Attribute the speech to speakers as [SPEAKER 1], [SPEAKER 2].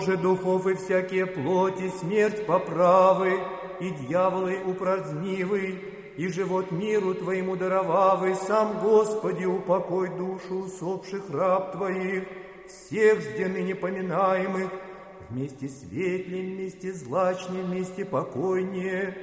[SPEAKER 1] же духов и всякие плоти, смерть поправы, и дьяволы упразднивый, и живот миру Твоему даровавый, сам, Господи, упокой душу усопших раб Твоих, всех с ныне поминаемых, вместе светлем, вместе злачнем, вместе покойнее,